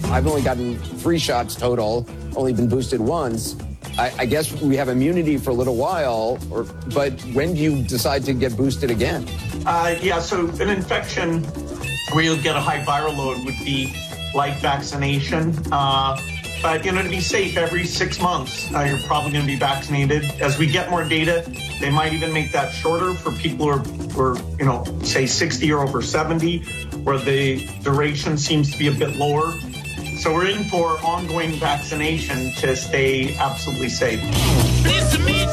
I've only gotten 3 shots total, only been boosted once. I guess we have immunity for a little while, but when do you decide to get boosted again? So an infection where you'll get a high viral load would be like vaccination. But, to be safe, every 6 months, you're probably going to be vaccinated. As we get more data, they might even make that shorter for people who are, say 60 or over 70, where the duration seems to be a bit lower. So we're in for ongoing vaccination to stay absolutely safe.